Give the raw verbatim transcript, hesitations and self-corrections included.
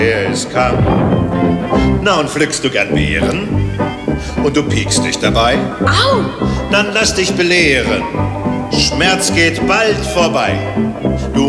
er es kann. Na, und pflückst du gern Beeren? Und du piekst dich dabei? Au! Dann lass dich belehren. Schmerz geht bald vorbei. Du